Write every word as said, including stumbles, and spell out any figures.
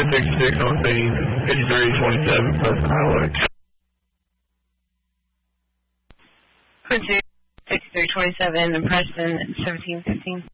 nine sixty-six on scene, fifty-three twenty-seven, Preston Highway. fifty-three twenty-seven, Preston, seventeen fifteen.